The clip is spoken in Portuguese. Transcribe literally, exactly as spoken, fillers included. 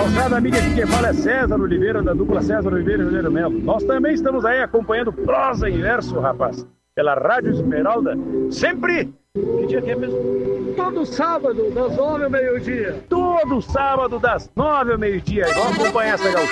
Moçada amiga, aqui quem fala é César Oliveira, da dupla César Oliveira e Juliano Melo. Nós também estamos aí acompanhando Prosa em Verso, rapaz, pela Rádio Esmeralda, sempre... Que dia que é mesmo? Todo sábado, das nove ao meio-dia. Todo sábado, das nove ao meio-dia. Vamos acompanhar essa gaúcha.